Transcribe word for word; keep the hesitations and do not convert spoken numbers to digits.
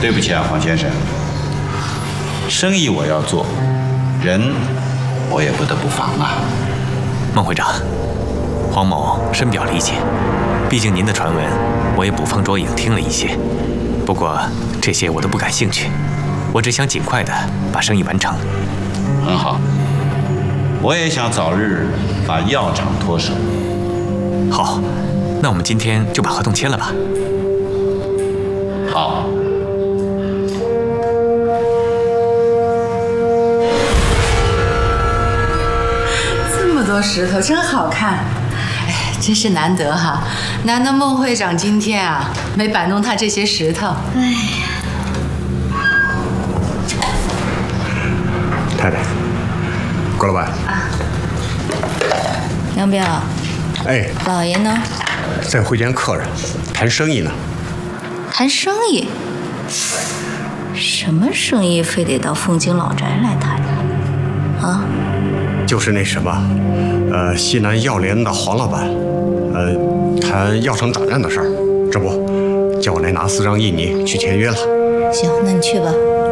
对不起啊，黄先生，生意我要做，人我也不得不防啊。 孟会长，黄某深表理解，毕竟您的传闻我也捕风捉影听了一些，不过这些我都不感兴趣，我只想尽快的把生意完成。 很好，我也想早日把药厂脱手。 好，那我们今天就把合同签了吧。 好。 这么多石头，真好看。哎，真是难得哈，难得孟会长今天啊没摆弄他这些石头。哎呀， 太太，郭老板啊， 杨彪， 哎， 老爷呢？ 在会见客人，谈生意呢。 谈生意？什么生意非得到凤京老宅来谈呢？啊？ 就是那什么，呃，西南药联的黄老板，呃，谈药厂转让的事儿。这不，叫我来拿四张印泥去签约了。 行，那你去吧。